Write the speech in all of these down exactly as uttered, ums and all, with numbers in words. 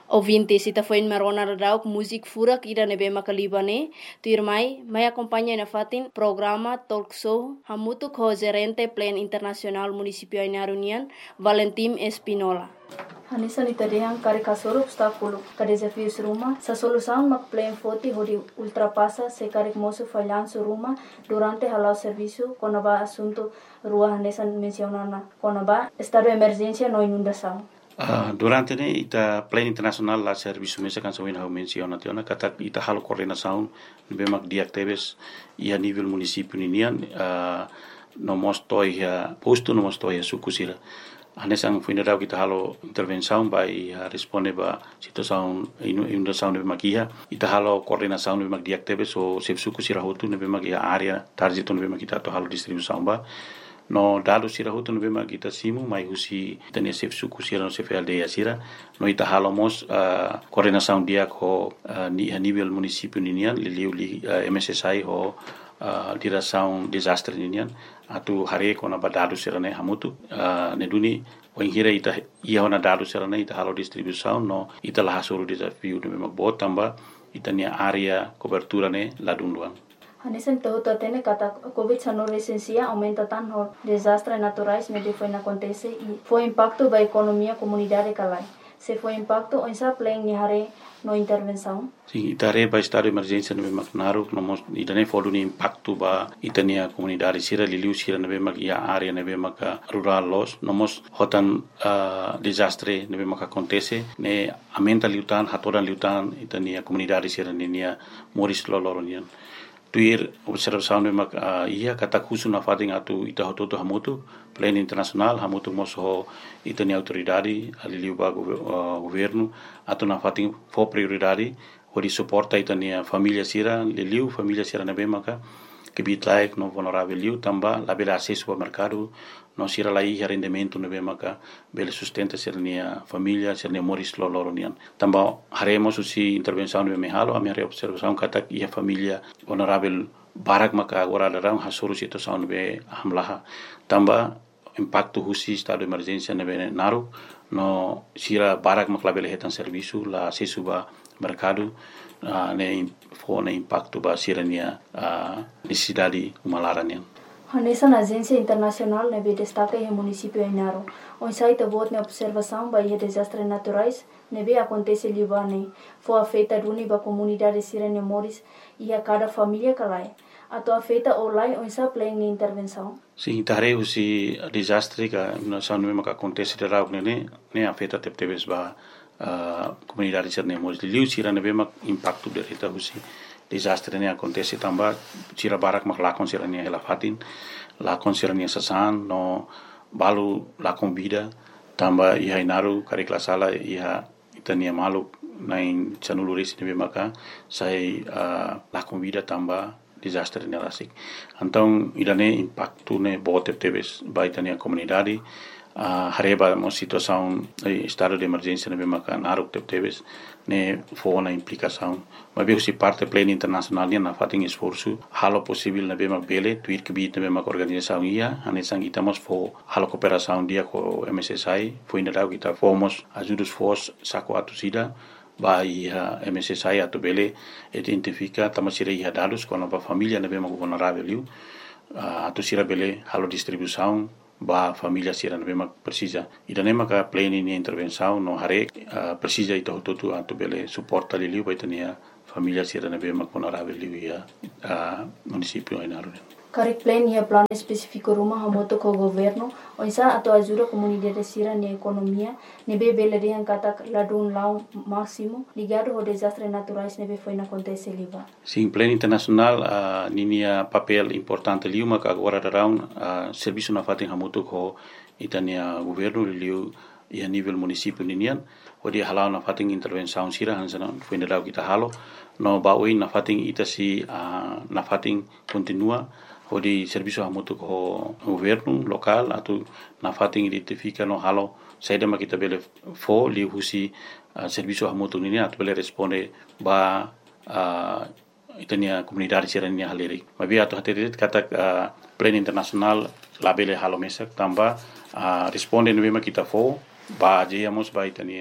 Ouvintes, ita foi em Marona Radau, música fura que ira nebe makalibane, tu irmai, mai acompanha na fatin programa talk show, hamutu ko gerente Plan Internacional Municipio Ainarunian, Valentim Espinola. Hanisa ni tadehang kari kasoro obstáculo, ka desafios rumah, sa solução mak plan foti hori ultrapassa se kari moço falhanço rumah durante halau serviço, quando ba assunto rua hanisa mencionana, quando ba estado de emergência no inundação. Uh, durante ne ita Plan Internacional la serviço mesa kan sawin hau menciona tiona kata ita halo coordenação bemak diactebes ia nível município ninian uh, no mostoi ya posto no mostoi ya sukusira anesang funeral kita halo intervenção vai uh, responde ba situação inundação de makia ita halo coordenação bemak diactebes o se sukusira hotu ne bemak ya area target no bemak kita to halo distribuição ba no dado sira hutu no bema kita simu mai husi tania sef suku sira no sef aldeia sira no ita halomos uh, coordenação dia ko uh, ni a nível município ninian liliu li uh, M S S I ho uh, direção desastre ninian atu hare ko na badado sira ne hamutu uh, ne duni o inhira ita ia ona dado sira ne ita halo distribuição no ita la hasuru desafio no bema botamba ita nia area cobertura ne ladunduan. Hanesan tahu tatene kata COVID sano resensia aumenta tan hor desastres naturais me foi na acontece e foi impacto ba economia comunidade kalai. Se foi impacto on sa plan ni hare no intervenção. Sim, itare ba estado de emergência no Macnaru, no mos idane folu ni impacto ba itania comunidade sira liliu sira no bemak ia area no bemak rural los, no mos hotan uh, desastre no bemak acontece ne aumenta liutan hatoran liutan itania comunidade sira ninia moris loloronian. Tuir observação de mak uh, ia kata khusu na fating atu ita hototo hamutu Plan Internacional hamutu moso itani autoridade aliliu ba uh, governo atu na fating fo prioridade hori suporta itani família sira liliu família sira na bemaka que bitlaik no vulnerável liu tamba la bela acesso ao mercado no sira la ia rendimento no bemaka bele sustenta sernia família sernia moris loloronian tamba haremos usi intervenção no mehalo a minha observação kata ia família vulnerável barak maka agora darang hasuru situação be hamlaha tamba impacto husi estado de emergência no naru no sira barak makla bele hetan serviço la acesso ba mercado uh, ne fo ne impacto ba sirania uh, necessidade umalaranian. Hanesan agência internacional ne be destaca em município Ainaro. On site bot ne observação ba desastres naturais ne be acontece libane. Fo afeta duni ba comunidade sirene moris e a cada família calai. Ato afeta olai on sa plan ni intervenção. Sim, tare usi desastre ka na sa no ka acontece de rau ne ne afeta tep tebes ba Uh, comunidade sirne moris liu sira ne bema impacto de reta husi desastre ne acontece tamba sira barak mak lakon sira ne hela fatin lakon sira ne sasan no balu lakon vida tamba iha inaru karikla sala iha itania malu nain chanuluris ne bema ka sai uh, lakon vida tamba desastre ne rasik então irane impacto ne bote tebes ba itania comunidade Uh, hareba mo situação eh, estado de emergência na bemaka naruk tep tebes ne fo na implicação mas bem se parte Plan Internacional na fating esforço halo possível na bemak bele tuir que bit na bemak organização ia anesang itamos fo halo cooperação dia com M S S I foi na dau kita fomos ajudos fos saco atusida ba ia M S S I atu bele identifica tamasira ia dados com a família na bemak vulnerável liu uh, atusira bele halo distribuição ba família sira na bema precisa ida nema ka plan ni intervenção no hare uh, precisa ito tutu atu bele suporta liliu ba itania família sira na bema vulnerável liu ia uh, município Ainaro. Karik plan ia plan específico rumah hamoto ko governo onsa ato ajuda comunidade sira ni economia nebe bele de kata ladun lau máximo ligado ao desastres naturais nebe foi na acontece liba. Sim, Plan Internacional uh, ninia papel importante liu maka agora darão uh, serviço na fatin hamoto ko itania governo liu ia nível município ninian odi halau na fatin intervenção sira hansana foi na kita halo no baoi na fatin itasi uh, na fatin continua odi serviço hamoto ko governo local atu na fatin identifica no halo saida makita bele fo li husi uh, serviço hamoto ninian atu bele responde ba uh, itania comunidade sirania haleri mabi atu haterit kata uh, Plan Internacional labele halo mesak tamba uh, responde no bema kita fo ba jeyamos ba itania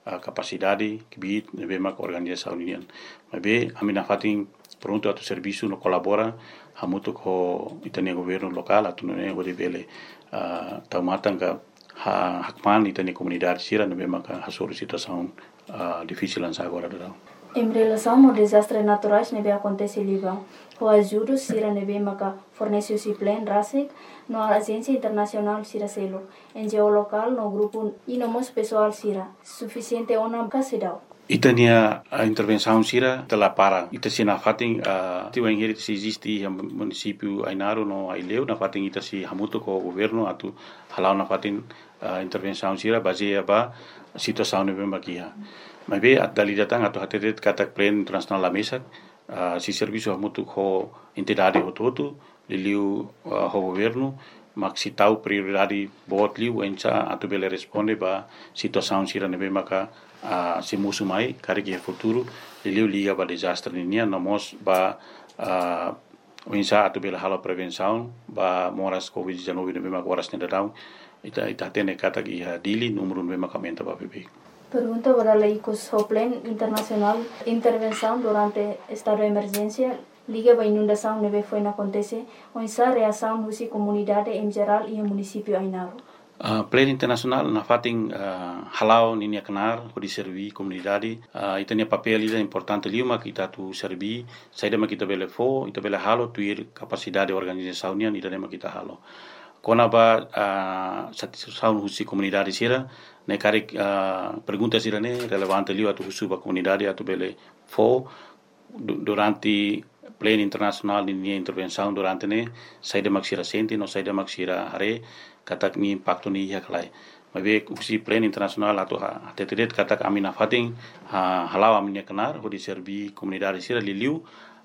uh, capacidade que bit nebe mak organização unian. Mas be amina fatin pronto atu serviço no colabora hamutu ko itania governo local atu ne ode bele uh, taumatan ka ha hakman itania comunidade sira nebe mak hasuru situação uh, difícil ansa agora dau. Em relação ao desastres naturais nebe acontece liba, o ajuda sira nebe maka fornece o plan rasik no agência internacional sira selo, em geolocal no grupo e no mos pessoal sira, suficiente ona kasidau. Itania a intervenção sira tela para ita sina fating a tiu engeri se existe município Ainaro no Aileu na fating ita si hamuto ko governo atu halau na fating intervenção sira baseia ba situação nebe makia. Mas be dali datang atau hatetet katak plan internasional la mesa uh, si serviço hamutu ho entidade hototu liliu uh, ho governo mak si tau prioridade bot liu encha atu bele responde ba situação sira nebe maka uh, si musu mai kariki futuro liliu liga ba desastre ninia nomos ba uh, encha atu bele halo prevenção ba moras covid dezenove nebe maka waras nedadau ita ita tene katak iha dili numero nebe maka menta ba bebe. Pergunta para la I C O S, o Plan Internacional Intervenção durante estado de emergência, liga para inundação neve foi na acontece, onde a reação da comunidade em geral e o município Ainaro. Uh, Plan Internacional na fating uh, halau ninia kenar ko di servi comunidade uh, itania papel ida importante liuma kita tu servi saida ma kita bele fo ita bele halo tuir capacidade organização nia ida ma kita halo kona ba uh, satisfação husi comunidade sira ne kare uh, pergunta sira ne relevante liu atu husu ba comunidade atu bele fo durante Plan Internacional ninia intervenção durante ne saida maksira senti no saida maksira hare katak ni impacto ni ya kalai mabe usi Plan Internacional atau ha tetet katak amina fating ha halau aminya kenar ho di servi comunidade sira liliu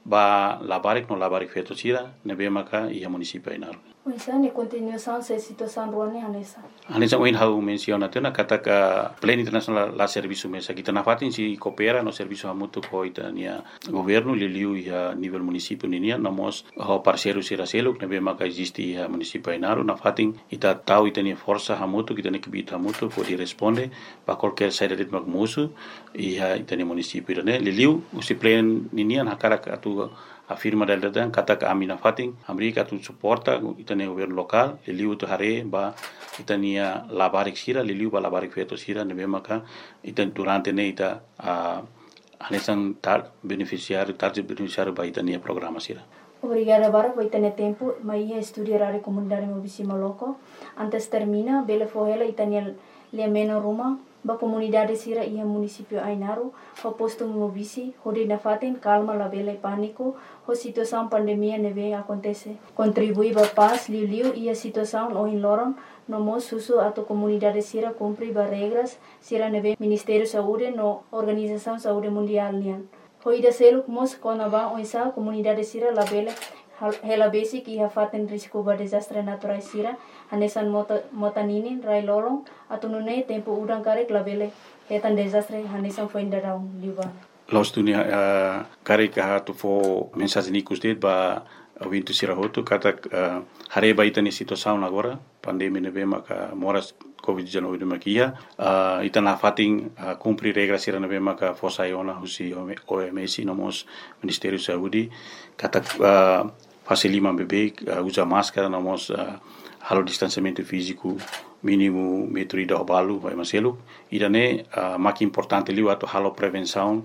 ba labarik no labarik feto sira nebe maka ia municipio Ainaro. Oisa ne continuação se situação ruane hanesa. Hanesa oin hau menciona tena katak uh, Plan Internacional la serviço mesa kita na fatin si coopera no serviço hamutu ko itania governo liliu ia nível municipio ninia nomos ho parceiro sira selo nebe maka existe ia municipio Ainaro na fatin ita tau itania força hamutu kita ne kibita hamutu ko di responde pa qualquer saída de magmusu ia itania municipio ne liliu usi plan ninia hakarak atu afirma del datang kata amina fating Amerika tu suporta itania governo local liliu tu hare ba itania labarik sira liliu ba labarik feto sira nebe maka itan durante ne ita a anesan tar beneficiário tar beneficiário ba itania programa sira. Obrigada para por ter tempo, mas ia estudar a comunidade mobisima loco. Antes termina, bele fohela itania lemeno ruma ba comunidade sira ia municipio Ainaro, ho posto mobisi, ho de nafaten calma la bele pânico, ho situação pandemia neve acontece. Contribui ba paz liu liu ia situação o in loron, no mo susu ato comunidade sira cumpri ba regras sira neve Ministério Saúde no Organização Saúde Mundial nian. Ho ida seluk mos kona ba oisa comunidade sira la bele hela basic ia faten risco ba desastre natural sira hanesan mota motaninin rai lorong atau nune tempo udang karek labele hetan desastre hanesan foi ndarau liba los dunia uh, karek ha tu fo mensagem ni kustet ba avintu sira hotu kata uh, hare ba itani situação agora pandemia neve maka moras covid dezenove makia uh, itana fating uh, cumprir regras sira neve maka fosa iona husi O M S nomos Ministério Saúde kata uh, fase lima bebê uh, usa máscara nomos uh, halo distanciamento físico mínimo metro ida balu vai maselo idane uh, mak importante liu atau halo prevenção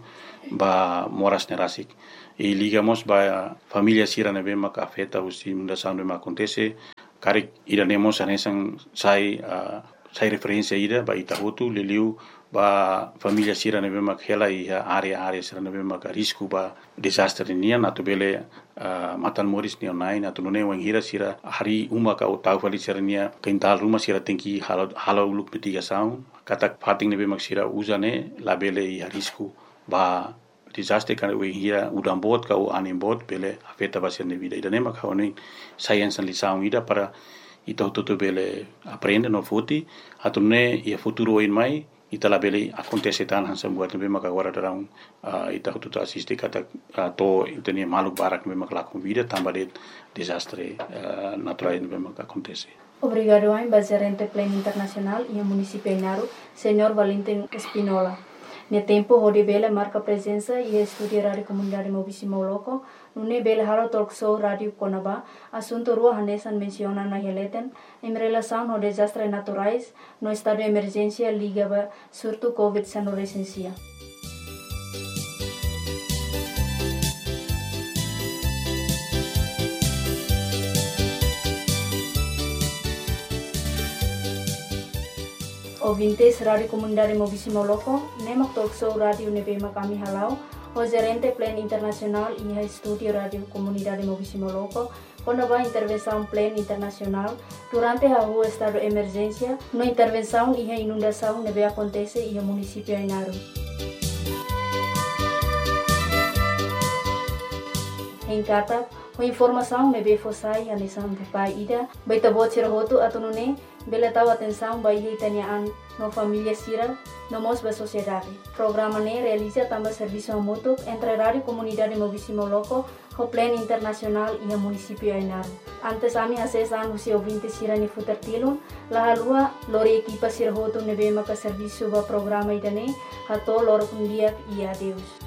ba moras nerasik e ligamos ba família sira neve maka afeta usi mundação de acontece karek idane mos anesan sai uh, sai referência ida ba itahutu liliu ba família sira neve mak hela ia area area sira neve mak risco ba desastre nian atau bele uh, matan moris ni online atau nune wang hira sira hari uma ka tau fali sira nia kental rumah sira tingki halo halo uluk mitigação kata fating neve mak sira usane la bele ia risco ba desastre kan we hira udam bot ka u anim bot bele afeta ba sira vida ida nema ka oni science lição ida para ita tutu bele aprende no futi atau ne ia futuro in mai ita la bele acontece tan hansa buat nebe maka agora darang uh, ita tutu assiste kata uh, to itania maluk barak nebe maka lakon vida tamba de desastre uh, natural nebe maka acontece. Obrigado ao gerente Pleno Internacional e ao município Inaru, senhor Valentim Espinola. No tempo, onde Bela marca presença e estuda a comunidade Mobisimo Loco, no Bela Halo Talk Show Rádio Conaba, assunto rua Hanesan menciona na releten, em relação aos desastres naturais, no estado de emergência ligado surto Covid dezenove licencia. Ouvintes Rádio Comunidade Mobisimo Loco, nemak talk show Rádio Nebema kami halau, o gerente Pleno Internacional e a estúdio Rádio Comunidade Mobisimo Loco, quando a intervenção Pleno Internacional, durante a rua estado de emergência, na intervenção e a inundação nebe acontece e o município Inaru. Em Kata, a informação nebe fossai a nesam de pai ida, baita bot sirahoto atunune, bela tahu atenção bayi tanyaan no família sira no mos ba sociedade. Programa ne realiza também serviço mútuo entre Rádio Comunidade Mobisimo Loco, o Pleno Internacional e o município Inaru. Antes ami acessar os ouvintes sira ni futertilun, la halua lori equipa sira hoto nebe maka serviço ba programa idane, hato loro kundiak e adeus.